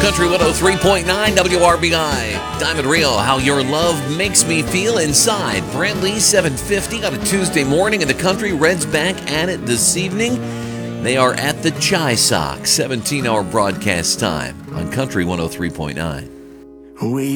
Country 103.9 WRBI. Diamond Rio, how your love makes me feel inside. Brent Lee, 7:50 on a Tuesday morning in the country. Reds back at it this evening. They are at the Chai Sox, 17-hour broadcast time on Country 103.9.